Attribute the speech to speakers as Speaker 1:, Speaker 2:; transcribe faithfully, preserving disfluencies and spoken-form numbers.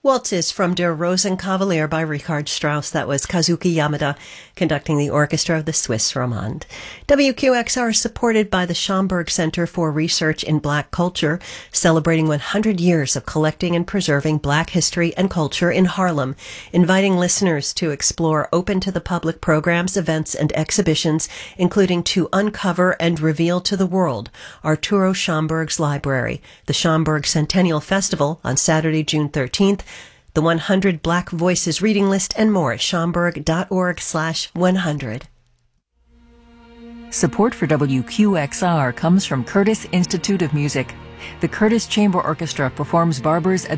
Speaker 1: Waltzes from Der Rosenkavalier by Richard Strauss. That was Kazuki Yamada conducting the orchestra of the Swiss Romande. W Q X R is supported by the Schomburg Center for Research in Black Culture, celebrating one hundred years of collecting and preserving Black history and culture in Harlem, inviting listeners to explore open-to-the-public programs, events, and exhibitions, including to uncover and reveal to the world Arturo Schomburg's library, the Schomburg Centennial Festival on Saturday, June thirteenth, the one hundred Black Voices reading list, and more at schomburg.org slash 100.
Speaker 2: Support for W Q X R comes from Curtis Institute of Music. The Curtis Chamber Orchestra performs Barber's A